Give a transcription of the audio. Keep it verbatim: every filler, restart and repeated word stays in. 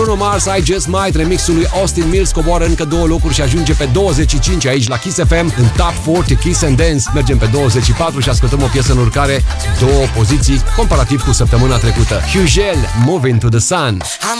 Bruno Mars, I Just Might, remixul lui Austin Mills coboară încă două locuri și ajunge pe douăzeci și cinci aici la Kiss F M, în Top patruzeci Kiss and Dance. Mergem pe douăzeci și patru și ascultăm o piesă în urcare, două poziții comparativ cu săptămâna trecută. Hugel, Moving to the Sun.